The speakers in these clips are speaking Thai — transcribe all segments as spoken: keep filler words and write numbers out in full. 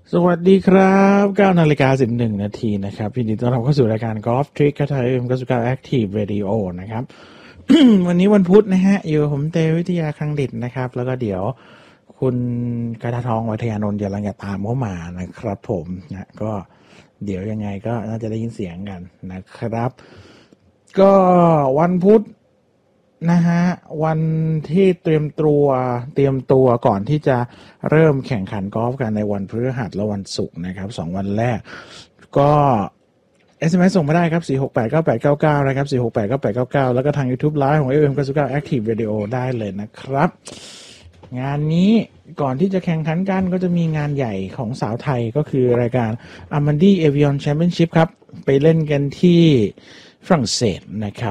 สวัสดีครับเก้านาฬิกาสิบเอ็ดนาทีนะครับยินดีต้อนรับเข้าสู่รายการ Golf Trick กระทายเอ็มเก้าสิบเก้า Active Radio นะครับ วันนี้วันพุธนะฮะอยู่ผมเตวิทยาคลังดิษฐ์นะครับแล้วก็เดี๋ยวคุณกระทาทองวัฒยานนท์จะลังจะตามเข้ามานะครับผมนะก็เดี๋ยวยังไงก็น่าจะได้ยินเสียงกันนะครับก็วันพุธนะฮะวันที่เตรียมตัวเตรียมตัวก่อนที่จะเริ่มแข่งขันกอล์ฟกันในวันพฤหัสและวันศุกร์นะครับสองวันแรกก็ เอส เอ็ม เอส ส่งมาได้ครับสี่ หก แปด เก้า แปด เก้า เก้านะครับสี่ หก แปด เก้า แปด เก้า เก้าแล้วก็ทาง YouTube Live ของ เอฟ เอ็ม เก้าสิบเก้า Active Radio ได้เลยนะครับงานนี้ก่อนที่จะแข่งขันกันก็จะมีงานใหญ่ของสาวไทยก็คือรายการ Amundi Avion Championship ครับไปเล่นกันที่ฝรั่งเศสนะครับ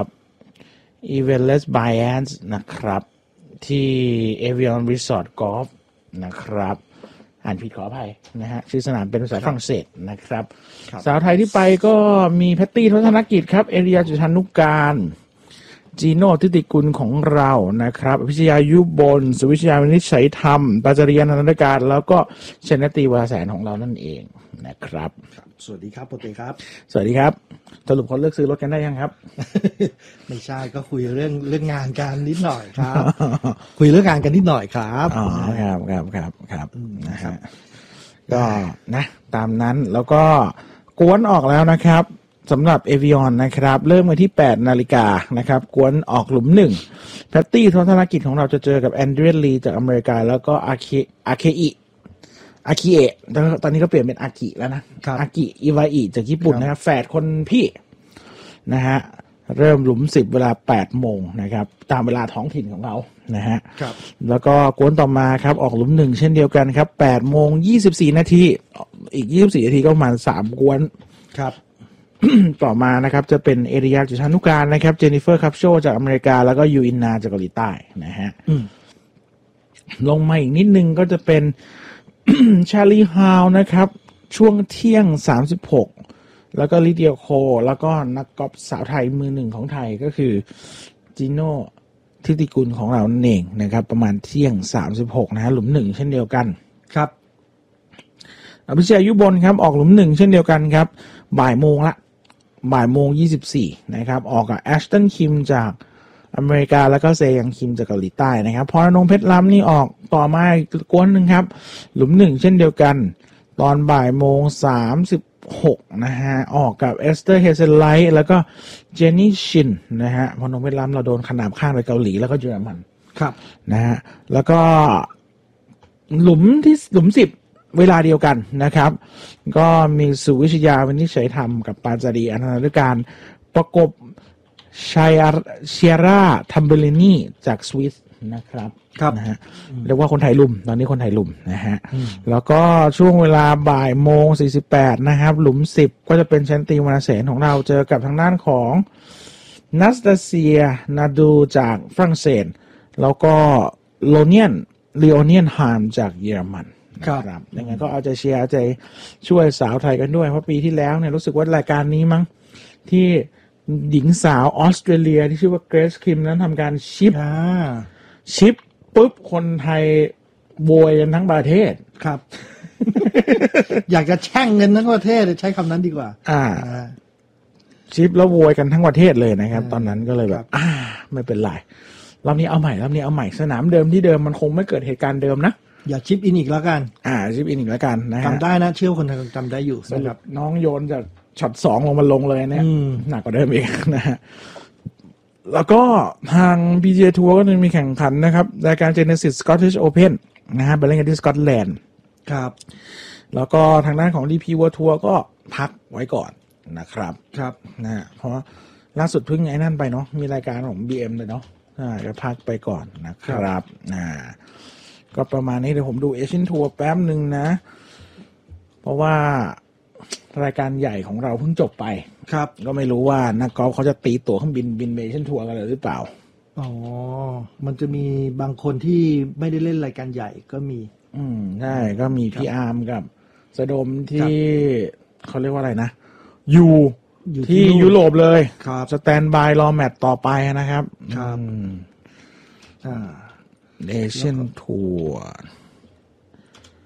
Eventless Bayans นะครับที่ Avion Resort Golf นะครับอ่านผิดขออภัยนะฮะชื่อสนามเป็นภาษาฝรั่งเศสนะครับสาวไทยที่ไปก็มีแพตตี้ทัศนกิจครับเอริยาจุฑานุการจีโน่ทิติกุลของเรานะครับพิชยายุบลสุวิชยาวินิจฉัยธรรมปาจาริยานันทการแล้วก็ชนตีวาแสนของเรานั่นเองนะครับสวัสดีครับโปรเตครับสวัสดีครับสรุปเขาเลือกซื้อรถกันได้ยังครับไม่ใช่ก็คุยเรื่องเรื่องงานกันนิดหน่อยครับ คุยเรื่องงานกันนิดหน่อยครับอ๋อครับครับครับครับนะฮะก็นะตามนั้นแล้วก็กวนออกแล้วนะครับสำหรับเอวิออนนะครับเริ่มกันที่แปดนาฬิกานะครับกวนออกหลุมหนึ่งแพตตี้ทัศนกิจของเราจะเจอกับแอนเดรียลีจากอเมริกาแล้วก็อาเคอาเคอิอากิเอะตอนนี้ก็เปลี่ยนเป็นอากิแล้วนะอากิอิวาอิจากญี่ปุ่นนะครับแฝดคนพี่นะฮะเริ่มหลุมสิบเวลาแปดโมงนะครับตามเวลาท้องถิ่นของเรานะฮะแล้วก็กวนต่อมาครับออกหลุมหนึ่งเช่นเดียวกันครับแปดโมงยี่สิบสี่นาทีอีกยี่สิบสี่นาทีก็ประมาณสามกวนครับต่อมานะครับจะเป็นเอริยาจุฑานุการนะครับเจนนิเฟอร์คัปโชจากอเมริกาแล้วก็ยูอินนาจากเกาหลีใต้นะฮะลงมาอีกนิดนึงก็จะเป็นชาลีฮาวนะครับช่วงเที่ยงสามสิบหกแล้วก็ลิเดียโคแล้วก็นักกอล์ฟสาวไทยมือหนึ่งของไทยก็คือจิโน่ทิติกุลของเราเองนะครับประมาณเที่ยงสามสิบหกนะฮะหลุมหนึ่งเช่นเดียวกันครับอภิเชษยุบลครับออกหลุมหนึ่งเช่นเดียวกันครับบ่ายโมงละบ่ายโมงยี่สิบสี่นะครับออกกับแอชตันคิมจากอเมริกาแล้วก็เซยังคิมจากเกาหลีใต้นะครับพรณรงค์เพชรล้ำนี่ออกต่อมากวนหนึ่งครับหลุมหนึ่งเช่นเดียวกันตอนบ่ายโมงสามสิบหกนะฮะออกกับเอสเตอร์เฮเซนไลท์แล้วก็เจนนี่ชินนะฮะพรณรงค์เพชรล้ำเราโดนขนาบข้างไปเกาหลีแล้วก็เยอรมันครับนะฮะแล้วก็หลุมที่หลุมสิบเวลาเดียวกันนะครับก็มีสุวิชยาวินิจฉัยธรรมกับปาจารีอนันตการประกบชัยเชียร่าทัมเบลินีจากสวิสนะครับครับนะฮะเรียกว่าคนไทยลุมตอนนี้คนไทยลุมนะฮะแล้วก็ช่วงเวลาบ่ายโมงสี่สิบแปดนะครับหลุมสิบก็จะเป็นชันตีวรรณเสนของเราเจอกับทางด้านของนัสตาเซียนาดูจากฝรั่งเศสแล้วก็โลเนียนลีโอเนียนฮามจากเยอรมันครับยังไงก็เอาใจเชียร์เอาใจช่วยสาวไทยกันด้วยเพราะปีที่แล้วเนี่ยรู้สึกว่ารายการนี้มั้งที่หญิงสาวออสเตรเลียที่ชื่อว่าเกรซคิมนั้นทำการชิปชิปปุ๊บคนไทยโวยกันทั้งประเทศครับ อยากจะแช่งเงินทั้งประเทศใช้คำนั้นดีกว่าอ่าชิปแล้วโวยกันทั้งประเทศเลยนะครับตอนนั้นก็เลยแบบอ่าไม่เป็นไรรอบนี้เอาใหม่รอบนี้เอาใหม่สนามเดิมที่เดิมมันคงไม่เกิดเหตุการณ์เดิมนะอย่าชิปอินอีกแล้วกันอ่าชิปอินอีกแล้วกันนะฮะจำได้นะเชื่อคนไทยจำได้อยู่นะครับน้องโยนจากช็อตสองลงมาลงเลยเนี่ยหนักกว่าเดิมอีกนะฮะแล้วก็ทาง พี จี เอ Tour ก็จะมีแข่งขันนะครับรายการ Genesis Scottish Open นะฮะไปเล่นกันที่สกอตแลนด์ครับแล้วก็ทางด้านของ ดี พี World Tour ก็พักไว้ก่อนนะครับครับนะฮะเพราะล่าสุดเพิ่งไอ้นั่นไปเนาะมีรายการของ บี เอ็ม เลยเนาะอ่าก็พักไปก่อนนะครับอ่าก็ประมาณนี้เดี๋ยวผมดูเอเชียนทัวร์แป๊บนึงนะเพราะว่ารายการใหญ่ของเราเพิ่งจบไปครับก็ไม่รู้ว่านักกอล์ฟเขาจะตีตั๋วเครื่องบินบินเอเชียนทัวร์กันหรือเปล่าอ๋อมันจะมีบางคนที่ไม่ได้เล่นรายการใหญ่ก็มีอืมใช่ก็มีพี่อาร์มกับสะดมที่เขาเรียกว่าอะไรนะอยู่ที่ยุโรปเลยสแตนบายรอแมตช์ต่อไปนะครับครับอ่าเอเชียนทัวร์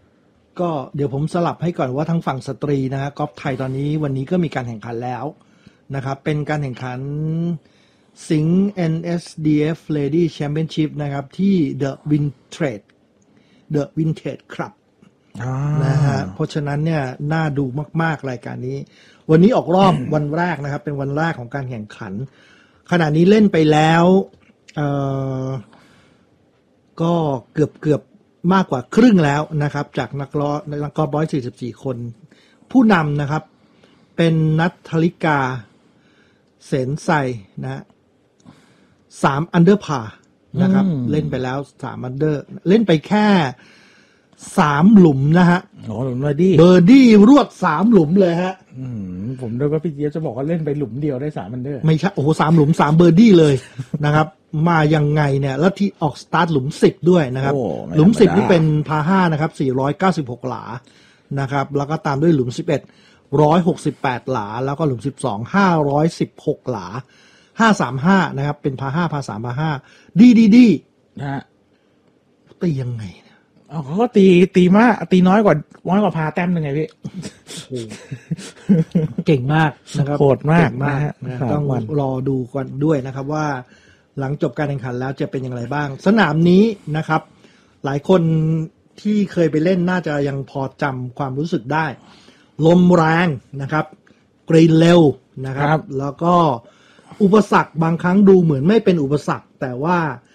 ก็เดี๋ยวผมสลับให้ก่อนว่าทั้งฝั่งสตรีนะฮะกอล์ฟไทยตอนนี้วันนี้ก็มีการแข่งขันแล้วนะครับเป็นการแข่งขัน Sing เอ็น เอส ดี เอฟ Lady Championship นะครับที่ The Vintage The Vintage Club นะฮะเพราะฉะนั้นเนี่ยน่าดูมากๆรายการนี้วันนี้ออกรอบ วันแรกนะครับเป็นวันแรกของการแข่งขันขณะนี้เล่นไปแล้วเอ่อก็เกือบเกือบมากกว่าครึ่งแล้วนะครับจากนักล้อนักกอล์ฟร้อยสี่สิบสี่คนผู้นำนะครับเป็นนัทธริกาเสนไซนะสามอันเดอร์พานะครับเล่นไปแล้วสามอันเดอร์เล่นไปแค่สามหลุมนะฮะอ๋อหลุมเบอร์ดี้เบอร์ดี้รวดสามหลุมเลยฮะอืมผมด้วยว่าพี่เจี๊ยบจะบอกว่าเล่นไปหลุมเดียวได้สามอันเดอร์ไม่ใช่โอ้โหสามหลุมสามเบอร์ดี้เลยนะครับมายังไงเนี่ยแล้วที่ออกสตาร์ทหลุมสิบด้วยนะครับหลุมสิบนี่เป็นพาห้านะครับสี่ร้อยเก้าสิบหกหลานะครับแล้วก็ตามด้วยหลุมสิบเอ็ด หนึ่งร้อยหกสิบแปดหลาแล้วก็หลุมสิบสอง ห้าร้อยสิบหกหลาห้าสามห้านะครับเป็นพาห้าพาสามพาห้าดีดีดีนะฮะตียังไงเนี่ยอ๋อเขาก็ตีตีมากตีน้อยกว่าน้อยกว่าพาแต้มนึงไงพี่เก่งมากนะครับโหดมากมากนะต้องรอดูกันด้วยนะครับว่าหลังจบการแข่งขันแล้วจะเป็นอย่างไรบ้างสนามนี้นะครับหลายคนที่เคยไปเล่นน่าจะยังพอจำความรู้สึกได้ลมแรงนะครับกรีนเร็วนะครับแล้วก็อุปสรรคบางครั้งดูเหมือนไม่เป็นอุปสรรคแต่ว่า